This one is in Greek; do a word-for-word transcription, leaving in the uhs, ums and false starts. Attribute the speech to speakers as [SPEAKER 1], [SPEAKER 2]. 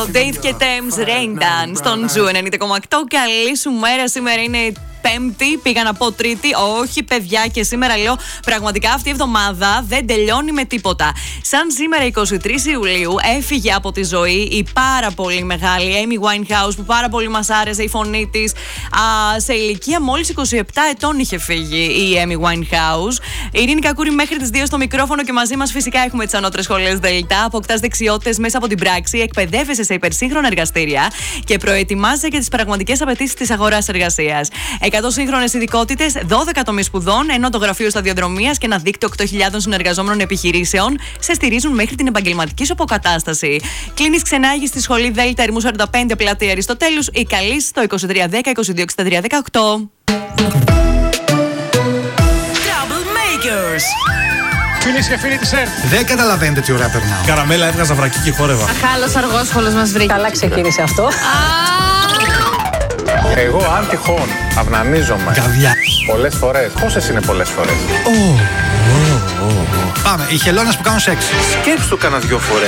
[SPEAKER 1] Dave και Thames Rain Dance στον Ζου ενενήντα κόμμα οκτώ. Καλή σου μέρα, σήμερα είναι Πέμπτη, πήγα να πω Τρίτη. Όχι, παιδιά, και σήμερα λέω πραγματικά αυτή η εβδομάδα δεν τελειώνει με τίποτα. Σαν σήμερα, εικοστή τρίτη Ιουλίου, έφυγε από τη ζωή η πάρα πολύ μεγάλη Amy Winehouse, που πάρα πολύ μας άρεσε η φωνή της. Σε ηλικία μόλις είκοσι επτά ετών είχε φύγει η Amy Winehouse. Η Ειρήνη Κακούρη μέχρι τις δύο στο μικρόφωνο και μαζί μας φυσικά έχουμε τις ανώτερες σχολές Δελτά. Αποκτάς δεξιότητες μέσα από την πράξη, εκπαιδεύεσαι σε υπερσύγχρονα εργαστήρια και προετοιμάζεσαι για τις πραγματικές απαιτήσεις της αγοράς εργασίας. εκατό σύγχρονες ειδικότητες, δώδεκα τομείς σπουδών, ενώ το γραφείο σταδιοδρομίας και ένα δίκτυο οκτώ χιλιάδων συνεργαζόμενων επιχειρήσεων σε στηρίζουν μέχρι την επαγγελματική σου αποκατάσταση. Κλείνεις ξενάγη στη σχολή Δέλτα Ερμού σαράντα πέντε Πλατεία Αριστοτέλους ή καλείς στο είκοσι τρία δέκα είκοσι δύο εξήντα τρία δεκαοκτώ.
[SPEAKER 2] Φίλες και φίλοι της ΕΡΤ.
[SPEAKER 3] Δεν καταλαβαίνετε τι ωραία περνάω.
[SPEAKER 2] Καραμέλα, έβγαζα βρακί και χόρευα.
[SPEAKER 4] Αχάλος αργόσχολος μας βρήκε.
[SPEAKER 5] Καλά ξεκίνησε αυτό.
[SPEAKER 6] Εγώ αν τυχόν αυνανίζομαι
[SPEAKER 3] Καβιά.
[SPEAKER 6] πολλές φορές. Πόσες είναι πολλές φορές?
[SPEAKER 3] Oh. Oh. Oh. Πάμε, οι χελώνες που κάνουν σεξ.
[SPEAKER 6] Σκέψου κανένα δυο φορές.